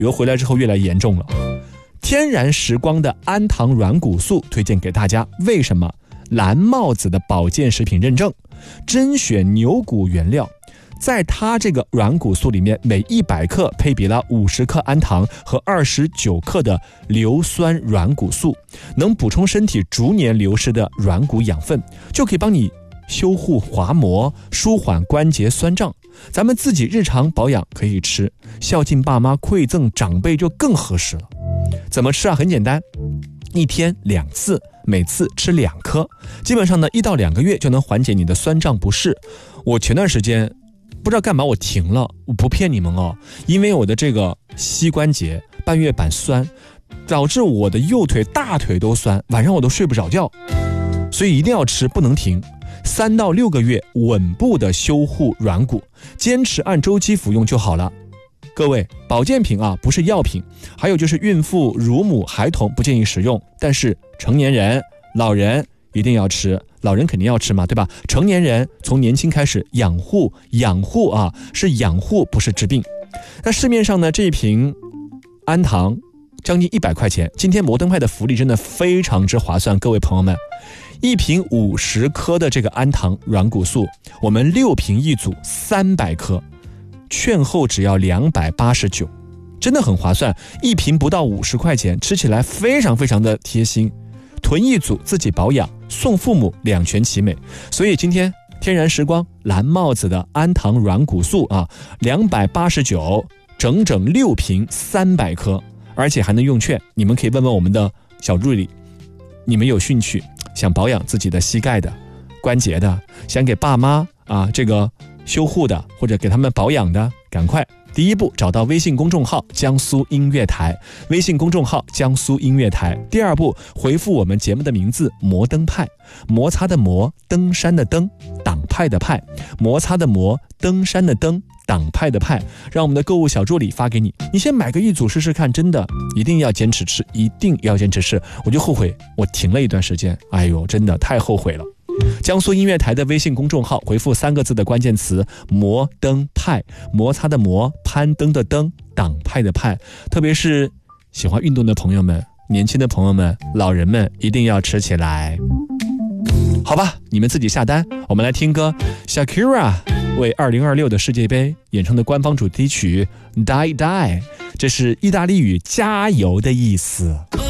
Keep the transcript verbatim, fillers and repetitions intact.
以后回来之后越来越严重了。天然时光的氨糖软骨素推荐给大家，为什么？蓝帽子的保健食品认证，甄选牛骨原料，在它这个软骨素里面，每一百克配比了五十克氨糖和二十九克的硫酸软骨素，能补充身体逐年流失的软骨养分，就可以帮你修护滑膜，舒缓关节酸胀。咱们自己日常保养可以吃，孝敬爸妈馈赠长辈就更合适了。怎么吃啊？很简单，一天两次，每次吃两颗，基本上呢一到两个月就能缓解你的酸胀不适。我前段时间不知道干嘛我停了，我不骗你们哦，因为我的这个膝关节半月板酸，导致我的右腿大腿都酸，晚上我都睡不着觉，所以一定要吃，不能停。三到六个月稳步的修护软骨，坚持按周期服用就好了。各位，保健品啊不是药品，还有就是孕妇、乳母、孩童不建议食用，但是成年人、老人一定要吃，老人肯定要吃嘛，对吧？成年人从年轻开始养护，养护啊是养护，不是治病。那市面上呢这一瓶氨糖将近一百块钱，今天摩登派的福利真的非常之划算，各位朋友们，一瓶五十克的这个氨糖软骨素，我们六瓶一组三百克，券后只要两百八十九，真的很划算，一瓶不到五十块钱，吃起来非常非常的贴心。囤一组自己保养，送父母两全其美。所以今天天然时光蓝帽子的氨糖软骨素啊，两百八十九，整整六瓶三百克，而且还能用券。你们可以问问我们的小助理，你们有兴趣想保养自己的膝盖的、关节的，想给爸妈啊这个修护的，或者给他们保养的，赶快第一步找到微信公众号江苏音乐台，微信公众号江苏音乐台。第二步回复我们节目的名字摩登派，摩擦的摩，登山的登，党派的派，摩擦的摩，登山的登，党派的派，让我们的购物小助理发给你。你先买个一组试试看，真的一定要坚持吃，一定要坚持吃。我就后悔我停了一段时间，哎呦，真的太后悔了。江苏音乐台的微信公众号回复三个字的关键词摩登派，摩擦的摩，攀登的登，党派的派。特别是喜欢运动的朋友们，年轻的朋友们，老人们一定要吃起来。好吧，你们自己下单。我们来听歌 Shakira 为二零二六的世界杯演唱的官方主题曲 Die Die， 这是意大利语加油的意思。